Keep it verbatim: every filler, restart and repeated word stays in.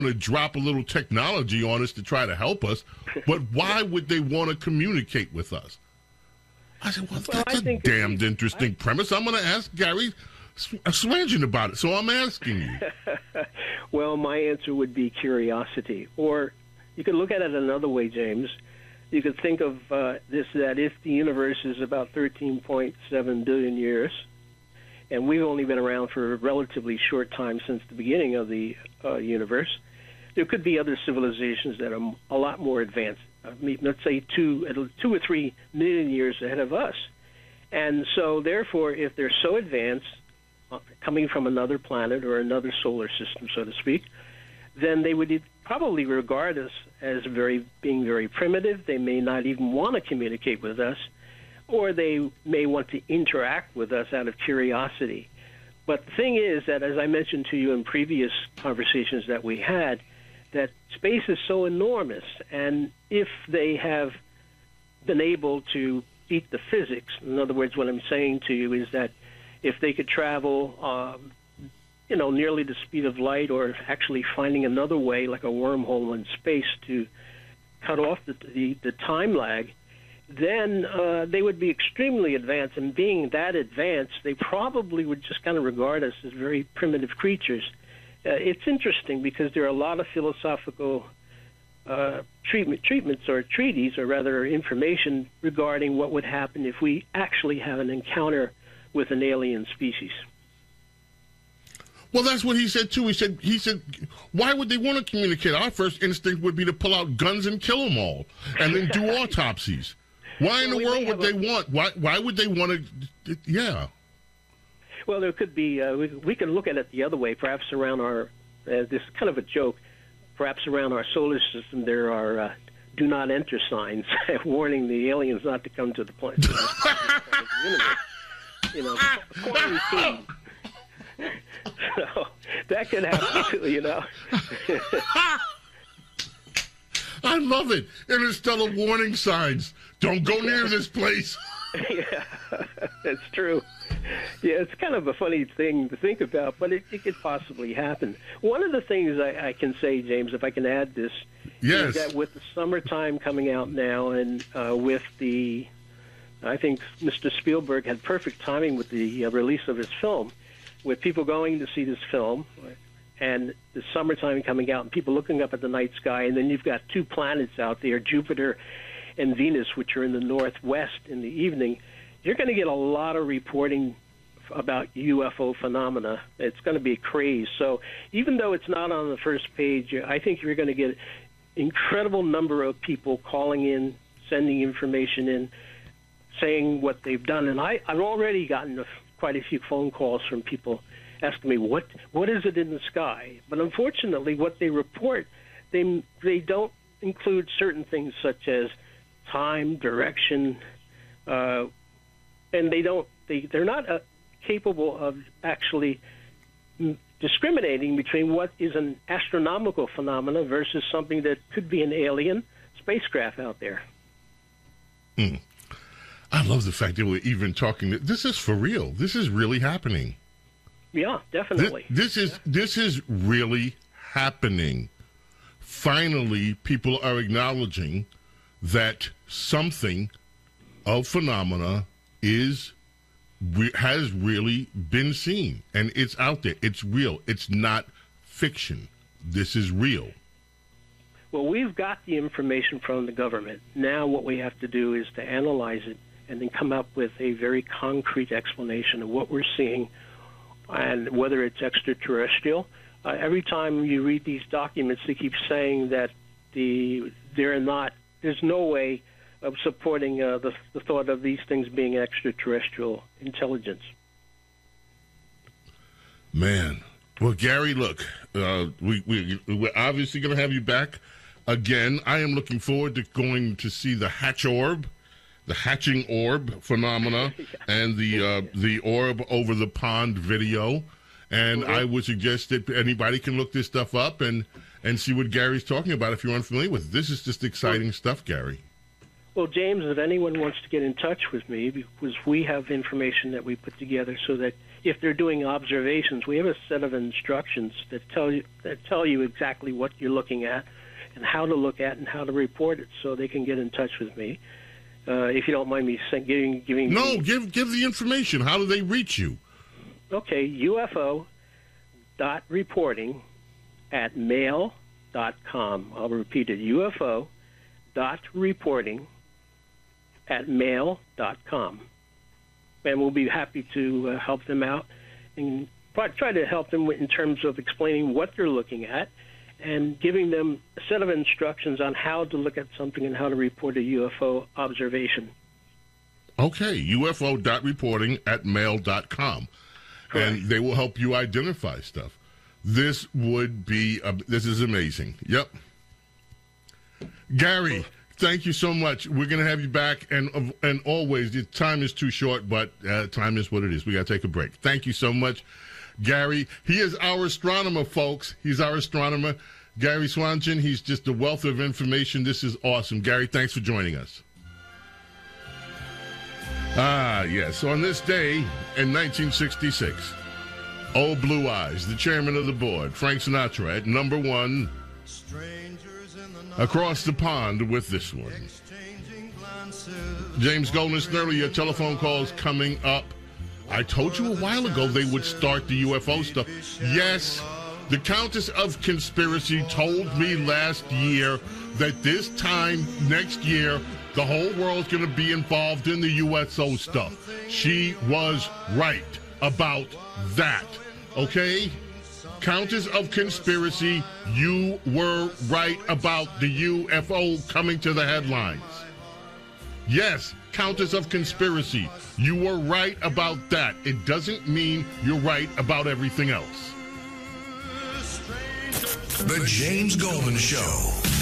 to drop a little technology on us to try to help us, but why would they want to communicate with us? I said, well, well that's I a think damned interesting I, premise. I'm going to ask Gary Swangen about it, so I'm asking you. Well, my answer would be curiosity. Or you could look at it another way, James. You could think of uh, this, that if the universe is about thirteen point seven billion years, and we've only been around for a relatively short time since the beginning of the uh, universe, there could be other civilizations that are a lot more advanced. I mean, let's say two, two or three million years ahead of us. And so, therefore, if they're so advanced, uh, coming from another planet or another solar system, so to speak, then they would probably regard us as very being very primitive. They may not even want to communicate with us, or they may want to interact with us out of curiosity. But the thing is that, as I mentioned to you in previous conversations that we had, that space is so enormous, and if they have been able to beat the physics, in other words, what I'm saying to you is that if they could travel, um, you know, nearly the speed of light, or actually finding another way, like a wormhole in space, to cut off the, the, the time lag, then uh, they would be extremely advanced. And being that advanced, they probably would just kind of regard us as very primitive creatures. Uh, it's interesting because there are a lot of philosophical uh, treatment, treatments or treaties, or rather information regarding what would happen if we actually have an encounter with an alien species. Well, that's what he said, too. He said, he said, why would they want to communicate? Our first instinct would be to pull out guns and kill them all and then do autopsies. Why in well, the world would they a... want? Why Why would they want to? Yeah. Well, there could be. Uh, we, we can look at it the other way. Perhaps around our, uh, this is kind of a joke. Perhaps around our solar system, there are uh, "do not enter" signs warning the aliens not to come to the planet. You know, quarantine. So that could happen too. You know. I love it. Interstellar warning signs. Don't go near this place. Yeah, that's true. Yeah, it's kind of a funny thing to think about, but it, it could possibly happen. One of the things I, I can say, James, if I can add this, yes. is that with the summertime coming out now, and uh, with the, I think Mister Spielberg had perfect timing with the uh, release of his film, with people going to see this film, and the summertime coming out, and people looking up at the night sky, and then you've got two planets out there, Jupiter and Venus, which are in the northwest in the evening. You're going to get a lot of reporting about U F O phenomena. It's going to be a craze. So even though it's not on the first page, I think you're going to get incredible number of people calling in, sending information in, saying what they've done. And I, I've already gotten a, quite a few phone calls from people asking me, what what is it in the sky? But unfortunately, what they report, they they don't include certain things such as time, direction, uh, and they don't they they're not uh, capable of actually m- discriminating between what is an astronomical phenomena versus something that could be an alien spacecraft out there. Hmm. I love the fact that we're even talking. This is for real. This is really happening. Yeah, definitely. This, this is yeah. this is really happening. Finally, people are acknowledging that something of phenomena is has really been seen, and it's out there. It's real. It's not fiction. This is real. Well, we've got the information from the government. Now what we have to do is to analyze it and then come up with a very concrete explanation of what we're seeing and whether it's extraterrestrial. Uh, every time you read these documents, they keep saying that the they're not. There's no way of supporting uh, the, the thought of these things being extraterrestrial intelligence. Man, well, Gary, look, uh, we, we we're obviously going to have you back again. I am looking forward to going to see the Hatch Orb, the hatching orb phenomena, yeah. and the uh, the orb over the pond video. And mm-hmm. I would suggest that anybody can look this stuff up and, and see what Gary's talking about if you're unfamiliar with it. This is just exciting well, stuff, Gary. Well, James, if anyone wants to get in touch with me, because we have information that we put together so that if they're doing observations, we have a set of instructions that tell you that tell you exactly what you're looking at and how to look at and how to report it, so they can get in touch with me. Uh, if you don't mind me giving giving no, me, give give the information. How do they reach you? Okay, U F O dot reporting at mail dot com. I'll repeat it: U F O dot reporting at mail dot com. And we'll be happy to uh, help them out and try to help them in terms of explaining what they're looking at and giving them a set of instructions on how to look at something and how to report a U F O observation. Okay, U F O dot reporting at mail dot com. And they will help you identify stuff. This would be, uh, this is amazing. Yep. Gary, thank you so much. We're going to have you back. And and always, the time is too short, but uh, time is what it is. We got to take a break. Thank you so much, Gary. He is our astronomer, folks. He's our astronomer. Gary Swanson, he's just a wealth of information. This is awesome. Gary, thanks for joining us. Ah, yes. On this day in nineteen sixty-six, Old Blue Eyes, the chairman of the board, Frank Sinatra, at number one, Across the Pond with this one. James Golden, Snurley, your telephone calls coming up. I told you a while ago they would start the U F O stuff. Yes, the Countess of Conspiracy told me last year that this time next year, the whole world's going to be involved in the U S O stuff. She was right about that. Okay? Countess of Conspiracy, you were right about the U F O coming to the headlines. Yes, Countess of Conspiracy, you were right about that. It doesn't mean you're right about everything else. The James Golden Show.